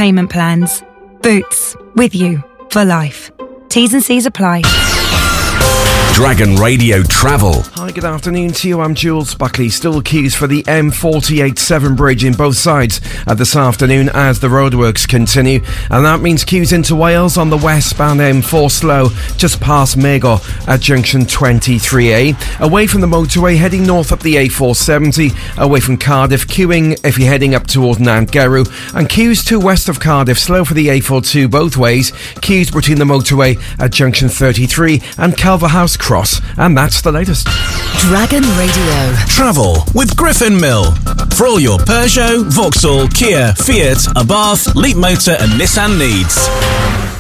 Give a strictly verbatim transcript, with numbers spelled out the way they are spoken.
payment plans. Boots, with you for life. T's and C's apply. Dragon Radio Travel. Hi, good afternoon to you. I'm Jules Buckley. Still queues for the M forty-eight Severn Bridge in both sides uh, this afternoon as the roadworks continue. And that means queues into Wales on the westbound M four slow just past Magor at junction twenty-three A. Away from the motorway, heading north up the A four seventy. Away from Cardiff, queuing if you're heading up towards Nantgarw. And queues to west of Cardiff, slow for the A forty-two both ways. Queues between the motorway at junction thirty-three and Calverhouse Cross. And that's the latest. Dragon Radio. Travel with Griffin Mill. For all your Peugeot, Vauxhall, Kia, Fiat, Abarth, Leap Motor and Nissan needs.